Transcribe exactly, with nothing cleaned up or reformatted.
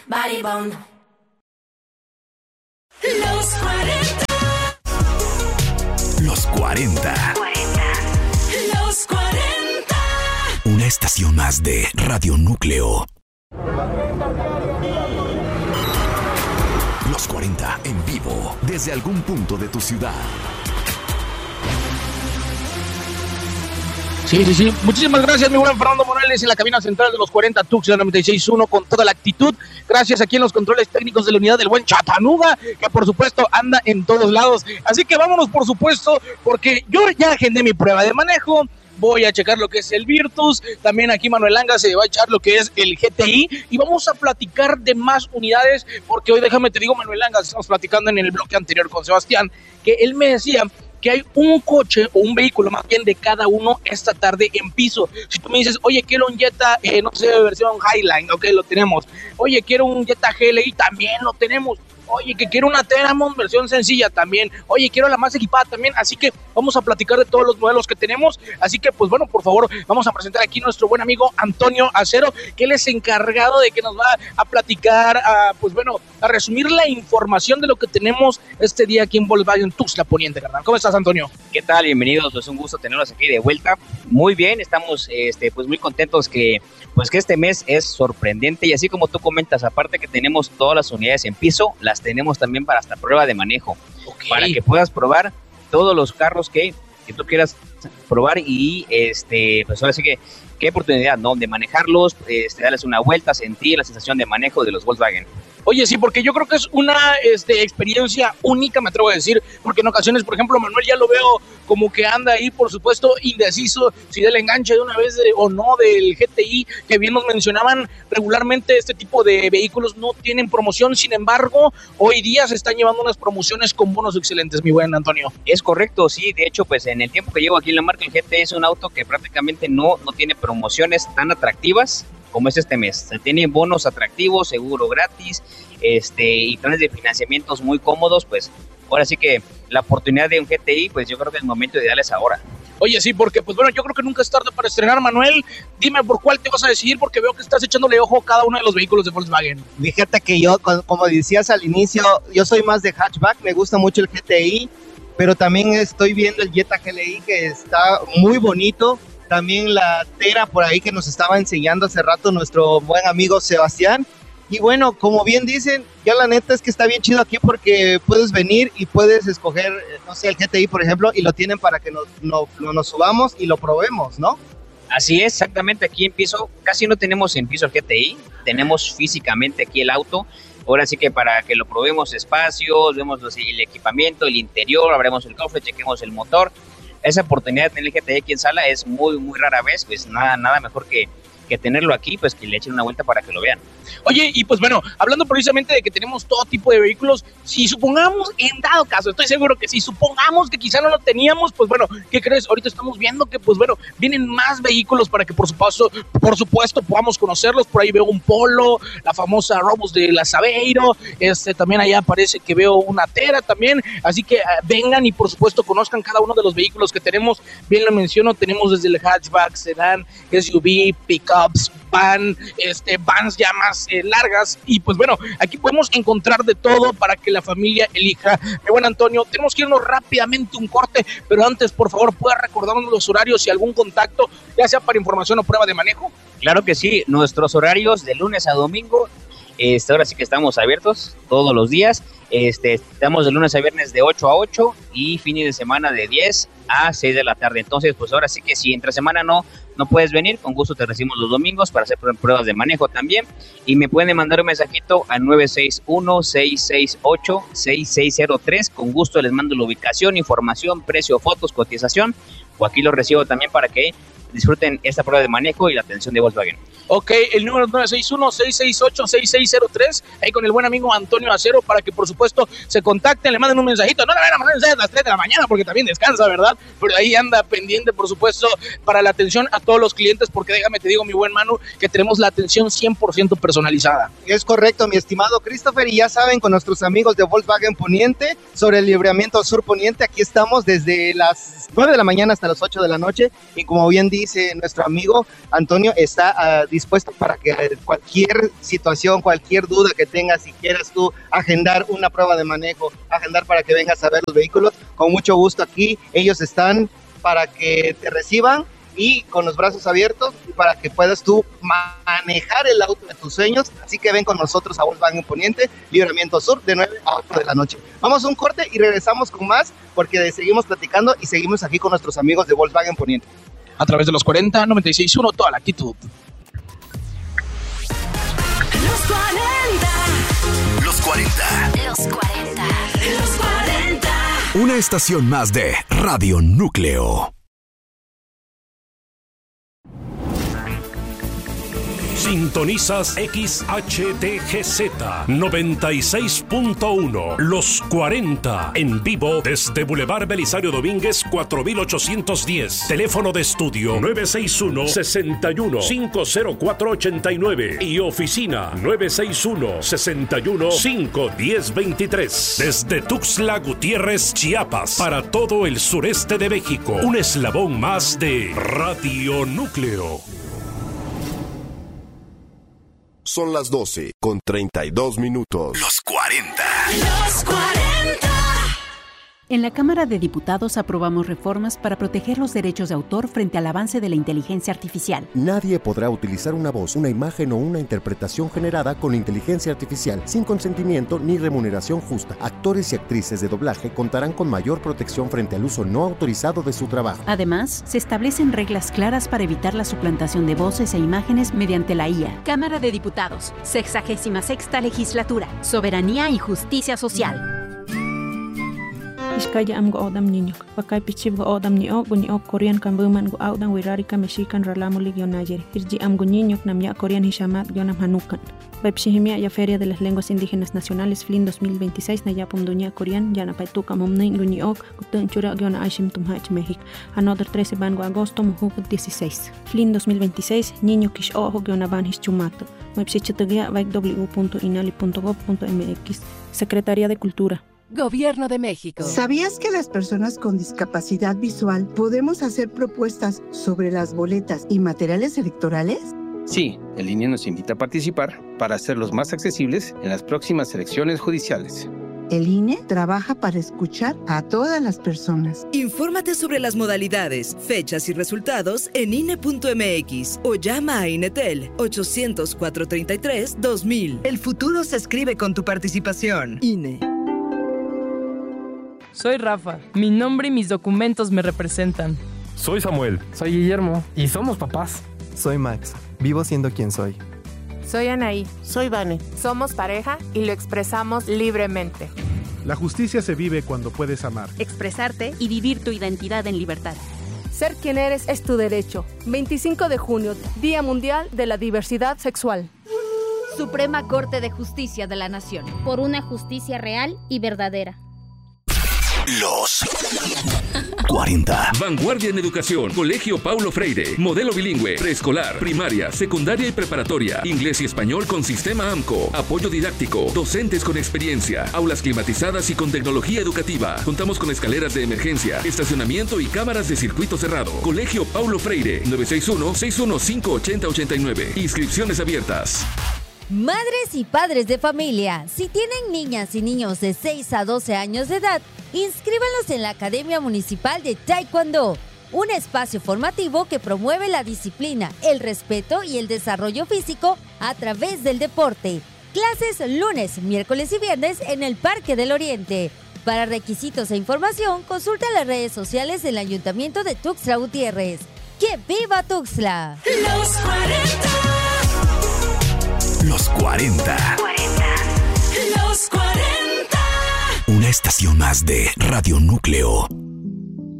Body Bomb. Los cuarenta. Los cuarenta. Los cuarenta. Una estación más de Radio Núcleo. Los cuarenta en vivo desde algún punto de tu ciudad. Sí, sí, sí. Muchísimas gracias, mi buen Fernando Morales, en la cabina central de los cuarenta Tuxtla noventa y seis punto uno con toda la actitud. Gracias aquí en los controles técnicos de la unidad del buen Chatanuga, que por supuesto anda en todos lados. Así que vámonos, por supuesto, porque yo ya agendé mi prueba de manejo. Voy a checar lo que es el Virtus. También aquí Manuel Anga se va a echar lo que es el G T I. Y vamos a platicar de más unidades, porque hoy, déjame te digo, Manuel Anga, estamos platicando en el bloque anterior con Sebastián, que él me decía que hay un coche o un vehículo más bien de cada uno esta tarde en piso. Si tú me dices, oye, quiero un Jetta, eh, no sé, versión Highline, ok, lo tenemos. Oye, quiero un Jetta G L I, también lo tenemos. Oye, que quiero una Teramon versión sencilla también. Oye, quiero la más equipada también. Así que vamos a platicar de todos los modelos que tenemos. Así que, pues bueno, por favor, vamos a presentar aquí a nuestro buen amigo Antonio Acero, que él es encargado de que nos va a platicar, a, pues bueno, a resumir la información de lo que tenemos este día aquí en Volkswagen Tuxtla Poniente, carnal. ¿Cómo estás, Antonio? ¿Qué tal? Bienvenidos. Es un gusto tenerlos aquí de vuelta. Muy bien, estamos este, pues muy contentos que, pues que este mes es sorprendente. Y así como tú comentas, aparte que tenemos todas las unidades en piso, las tenemos también para hasta prueba de manejo, okay, para que puedas probar todos los carros que, que tú quieras probar y este pues ahora sí que qué oportunidad, ¿no? De manejarlos, este, darles una vuelta, sentir la sensación de manejo de los Volkswagen. Oye, sí, porque yo creo que es una este, experiencia única, me atrevo a decir, porque en ocasiones, por ejemplo, Manuel ya lo veo como que anda ahí, por supuesto, indeciso si del enganche de una vez de, o no del G T I, que bien nos mencionaban, regularmente este tipo de vehículos no tienen promoción. Sin embargo, hoy día se están llevando unas promociones con bonos excelentes, mi buen Antonio. Es correcto, sí, de hecho, pues en el tiempo que llevo aquí en la marca, el G T I es un auto que prácticamente no, no tiene promociones tan atractivas como es este mes. Se tienen bonos atractivos, seguro gratis, este y planes de financiamientos muy cómodos. Pues ahora sí que la oportunidad de un G T I, pues yo creo que el momento ideal es ahora. Oye, sí, porque pues bueno, yo creo que nunca es tarde para estrenar, Manuel. Dime por cuál te vas a decidir, porque veo que estás echándole ojo a cada uno de los vehículos de Volkswagen. Fíjate que yo, como decías al inicio, yo soy más de hatchback, me gusta mucho el G T I, pero también estoy viendo el Jetta G L I, que está muy bonito. También la Tera por ahí que nos estaba enseñando hace rato nuestro buen amigo Sebastián. Y bueno, como bien dicen, ya la neta es que está bien chido aquí porque puedes venir y puedes escoger, no sé, el G T I, por ejemplo, y lo tienen para que nos, no, nos subamos y lo probemos, ¿no? Así es, exactamente. Aquí en piso, casi no tenemos en piso el G T I, tenemos físicamente aquí el auto. Ahora sí que para que lo probemos espacios, vemos los, el equipamiento, el interior, abremos el cofre, chequemos el motor. Esa oportunidad de tener el G T I aquí en sala es muy, muy rara vez, pues nada, nada mejor que, que tenerlo aquí, pues que le echen una vuelta para que lo vean. Oye, y pues bueno, hablando precisamente de que tenemos todo tipo de vehículos, si supongamos, en dado caso, estoy seguro que si supongamos que quizá no lo teníamos, pues bueno, ¿qué crees? Ahorita estamos viendo que, pues bueno, vienen más vehículos para que por supuesto, por supuesto podamos conocerlos. Por ahí veo un Polo, la famosa Robus de la Saveiro, este, también allá parece que veo una Tera también, así que uh, vengan y por supuesto conozcan cada uno de los vehículos que tenemos. Bien lo menciono, tenemos desde el hatchback, sedán, S U V, pickups, van, este, vans ya más eh, largas, y pues bueno, aquí podemos encontrar de todo para que la familia elija. Mi buen Antonio, tenemos que irnos rápidamente un corte, pero antes, por favor, ¿puedes recordarnos los horarios y algún contacto, ya sea para información o prueba de manejo? Claro que sí, nuestros horarios de lunes a domingo, este, ahora sí que estamos abiertos todos los días. Este, estamos de lunes a viernes de ocho a ocho y fines de semana de diez a seis de la tarde. Entonces, pues ahora sí que si entre semana no, no puedes venir, con gusto te recibimos los domingos para hacer pruebas de manejo también. Y me pueden mandar un mensajito al nueve seis uno, seis seis ocho, seis seis cero tres. Con gusto les mando la ubicación, información, precio, fotos, cotización. O aquí lo recibo también para que disfruten esta prueba de manejo y la atención de Volkswagen. Ok, el número es nueve seis uno, seis seis ocho, seis seis cero tres, ahí con el buen amigo Antonio Acero, para que por supuesto se contacten, le manden un mensajito. No le vayan a mandar mensajes a las tres de la mañana porque también descansa, ¿verdad? Pero ahí anda pendiente, por supuesto, para la atención a todos los clientes, porque déjame te digo, mi buen Manu, que tenemos la atención cien por ciento personalizada. Es correcto, mi estimado Christopher, y ya saben, con nuestros amigos de Volkswagen Poniente, sobre el libramiento sur poniente, aquí estamos desde las nueve de la mañana hasta las ocho de la noche, y como bien dice nuestro amigo Antonio, está a uh, dispuesto para que cualquier situación, cualquier duda que tengas, si quieres tú agendar una prueba de manejo, agendar para que vengas a ver los vehículos, con mucho gusto aquí, ellos están para que te reciban y con los brazos abiertos para que puedas tú manejar el auto de tus sueños. Así que ven con nosotros a Volkswagen Poniente, Libramiento Sur, de nueve a ocho de la noche. Vamos a un corte y regresamos con más, porque seguimos platicando y seguimos aquí con nuestros amigos de Volkswagen Poniente. A través de los cuarenta, noventa y seis punto uno, toda la actitud. Los cuarenta. Los cuarenta. Los cuarenta. Los cuarenta. Una estación más de Radio Núcleo. Sintonizas X H T G Z noventa y seis punto uno, Los cuarenta, en vivo desde Boulevard Belisario Domínguez cuatro mil ochocientos diez. Teléfono de estudio nueve seis uno, seis uno, cinco cero cuatro ocho nueve y oficina nueve seis uno, seis uno, cinco uno cero dos tres. Desde Tuxtla Gutiérrez, Chiapas, para todo el sureste de México. Un eslabón más de Radio Núcleo. Son las doce con treinta y dos minutos. Los cuarenta. Los cuarenta. En la Cámara de Diputados aprobamos reformas para proteger los derechos de autor frente al avance de la inteligencia artificial. Nadie podrá utilizar una voz, una imagen o una interpretación generada con inteligencia artificial sin consentimiento ni remuneración justa. Actores y actrices de doblaje contarán con mayor protección frente al uso no autorizado de su trabajo. Además, se establecen reglas claras para evitar la suplantación de voces e imágenes mediante la I A. Cámara de Diputados, sexagésima sexta legislatura, soberanía y justicia social. Iskaya am go odam niño, pakay pichib go odam ni o, bunyi o Korean kan buman go audan wirarika mexican ralamo ligyo nayer. Irji am go niño nam ya Korean hishamat gionam hanukan. Baipshihimia ya Feria de las Lenguas Indígenas Nacionales F L I N dos mil veintiséis na yapum dunia Korean ya na paituka momnin guni ok gutun chura giona aishim tumhach México. Another trece van go agosto muhuk dieciséis. F L I N dos mil veintiséis niño kish ojo giona van hischumato. Baipshichitugia vaik w punto inali punto gob punto m x. Secretaría de Cultura. Gobierno de México. ¿Sabías que las personas con discapacidad visual podemos hacer propuestas sobre las boletas y materiales electorales? Sí, el I N E nos invita a participar para hacerlos más accesibles en las próximas elecciones judiciales. El I N E trabaja para escuchar a todas las personas. Infórmate sobre las modalidades, fechas y resultados en I N E punto m x o llama a INETEL ochocientos, cuatrocientos treinta y tres, dos mil. El futuro se escribe con tu participación. I N E. Soy Rafa. Mi nombre y mis documentos me representan. Soy Samuel. Soy Guillermo. Y somos papás. Soy Max. Vivo siendo quien soy. Soy Anaí. Soy Vane. Somos pareja y lo expresamos libremente. La justicia se vive cuando puedes amar, expresarte y vivir tu identidad en libertad. Ser quien eres es tu derecho. veinticinco de junio, Día Mundial de la Diversidad Sexual. Suprema Corte de Justicia de la Nación. Por una justicia real y verdadera. Los cuarenta. Vanguardia en educación. Colegio Paulo Freire. Modelo bilingüe. Preescolar, primaria, secundaria y preparatoria. Inglés y español con sistema A M C O. Apoyo didáctico. Docentes con experiencia. Aulas climatizadas y con tecnología educativa. Contamos con escaleras de emergencia, estacionamiento y cámaras de circuito cerrado. Colegio Paulo Freire. nueve seis uno, seis uno cinco, ocho cero ocho nueve. Inscripciones abiertas. Madres y padres de familia, si tienen niñas y niños de seis a doce años de edad, inscríbanlos en la Academia Municipal de Taekwondo, un espacio formativo que promueve la disciplina, el respeto y el desarrollo físico a través del deporte. Clases lunes, miércoles y viernes en el Parque del Oriente. Para requisitos e información, consulta las redes sociales del Ayuntamiento de Tuxtla Gutiérrez. ¡Que viva Tuxtla! Los cuarenta. Los cuarenta. Los cuarenta. Una estación más de Radio Núcleo.